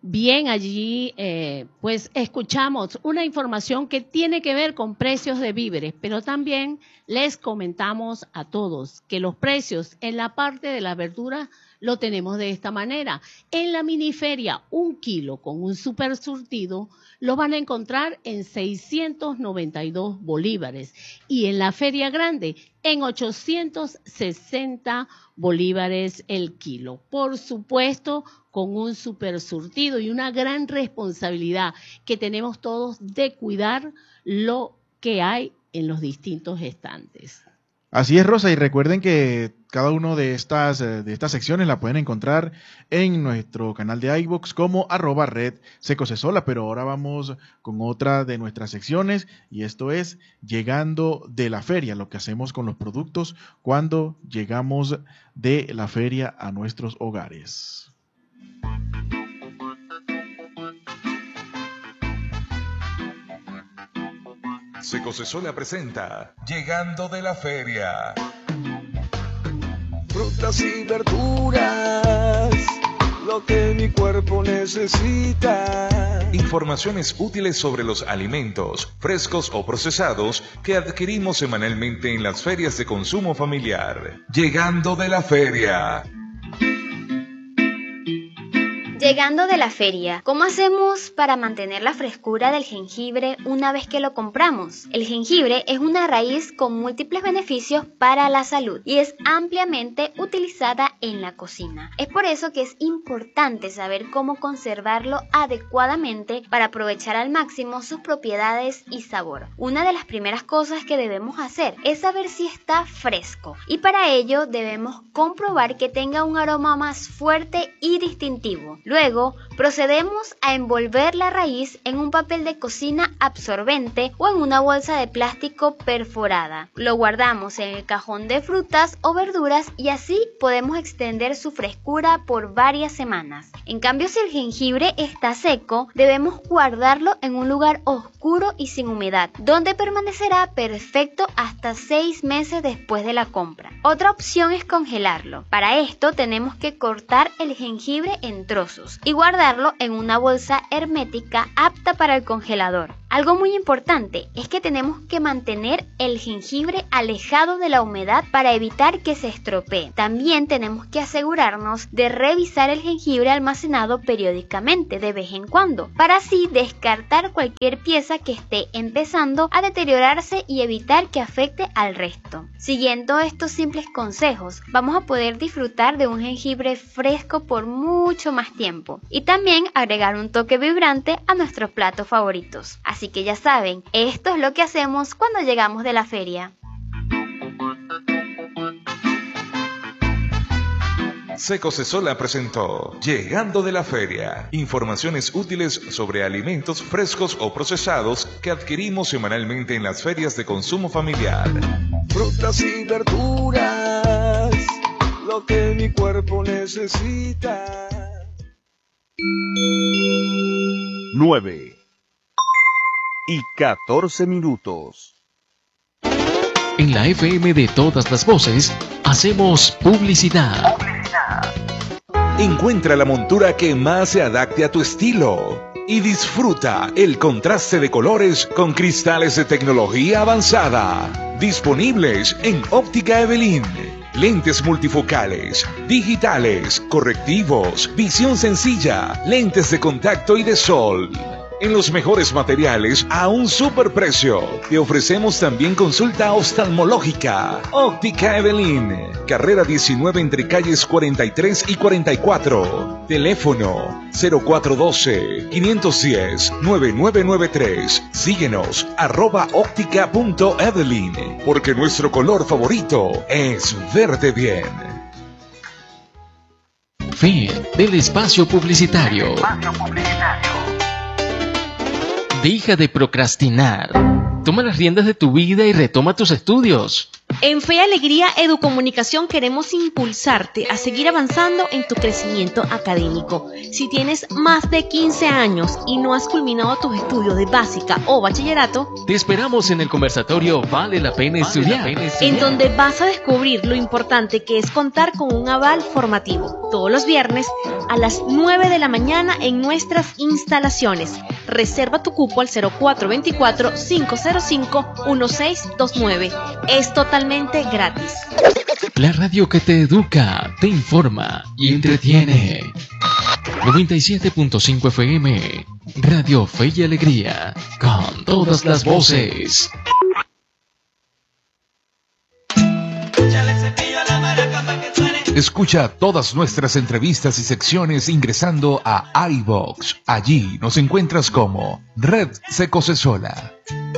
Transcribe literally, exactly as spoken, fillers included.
Bien, allí eh, pues escuchamos una información que tiene que ver con precios de víveres, pero también les comentamos a todos que los precios en la parte de las verduras lo tenemos de esta manera. En la miniferia, un kilo con un super surtido lo van a encontrar en seiscientos noventa y dos bolívares y en la feria grande en ochocientos sesenta bolívares el kilo. Por supuesto, con un super surtido y una gran responsabilidad que tenemos todos de cuidar lo que hay en los distintos estantes. Así es, Rosa, y recuerden que cada una de estas, de estas secciones la pueden encontrar en nuestro canal de iVoox como arroba red secocesola, pero ahora vamos con otra de nuestras secciones y esto es Llegando de la Feria, lo que hacemos con los productos cuando llegamos de la feria a nuestros hogares. Secocesola presenta Llegando de la Feria. Frutas y verduras, lo que mi cuerpo necesita. Informaciones útiles sobre los alimentos, frescos o procesados, que adquirimos semanalmente en las ferias de consumo familiar. Llegando de la Feria. Llegando de la feria, ¿cómo hacemos para mantener la frescura del jengibre una vez que lo compramos? El jengibre es una raíz con múltiples beneficios para la salud y es ampliamente utilizada en la cocina. Es por eso que es importante saber cómo conservarlo adecuadamente para aprovechar al máximo sus propiedades y sabor. Una de las primeras cosas que debemos hacer es saber si está fresco y para ello debemos comprobar que tenga un aroma más fuerte y distintivo. Luego, procedemos a envolver la raíz en un papel de cocina absorbente o en una bolsa de plástico perforada. Lo guardamos en el cajón de frutas o verduras y así podemos extender su frescura por varias semanas. En cambio, si el jengibre está seco, debemos guardarlo en un lugar oscuro y sin humedad, donde permanecerá perfecto hasta seis meses después de la compra. Otra opción es congelarlo. Para esto tenemos que cortar el jengibre en trozos y guardarlo en una bolsa hermética apta para el congelador. Algo muy importante es que tenemos que mantener el jengibre alejado de la humedad para evitar que se estropee. También tenemos que asegurarnos de revisar el jengibre almacenado periódicamente de vez en cuando, para así descartar cualquier pieza que esté empezando a deteriorarse y evitar que afecte al resto. Siguiendo estos simples consejos, vamos a poder disfrutar de un jengibre fresco por mucho más tiempo y también agregar un toque vibrante a nuestros platos favoritos. Así que ya saben, esto es lo que hacemos cuando llegamos de la feria. Secocesola presentó Llegando de la Feria. Informaciones útiles sobre alimentos frescos o procesados que adquirimos semanalmente en las ferias de consumo familiar. Frutas y verduras, lo que mi cuerpo necesita. nueve y catorce minutos. En la F M de todas las voces, hacemos publicidad. Encuentra la montura que más se adapte a tu estilo y disfruta el contraste de colores con cristales de tecnología avanzada. Disponibles en Óptica Evelyn. Lentes multifocales, digitales, correctivos, visión sencilla, lentes de contacto y de sol. En los mejores materiales a un superprecio. Te ofrecemos también consulta oftalmológica. Óptica Evelyn. Carrera diecinueve entre calles cuarenta y tres y cuarenta y cuatro. Teléfono cero cuatro uno dos, cinco uno cero, nueve nueve nueve tres. Síguenos arroba óptica punto evelyn. Porque nuestro color favorito es verde bien. Fin del espacio publicitario. Espacio publicitario. Deja de procrastinar. Toma las riendas de tu vida y retoma tus estudios. En Fe y Alegría Educomunicación queremos impulsarte a seguir avanzando en tu crecimiento académico. Si tienes más de quince años y no has culminado tus estudios de básica o bachillerato, te esperamos en el conversatorio Vale la pena estudiar, vale la pena estudiar, en donde vas a descubrir lo importante que es contar con un aval formativo. Todos los viernes a las nueve de la mañana en nuestras instalaciones. Reserva tu cupo al cero cuatro dos cuatro, cinco cero cinco, uno seis dos nueve. Es totalmente gratis. La radio que te educa, te informa y entretiene. noventa y siete punto cinco F M, Radio Fe y Alegría, con todas las voces. Escucha todas nuestras entrevistas y secciones ingresando a iVoox. Allí nos encuentras como Red Secosesola.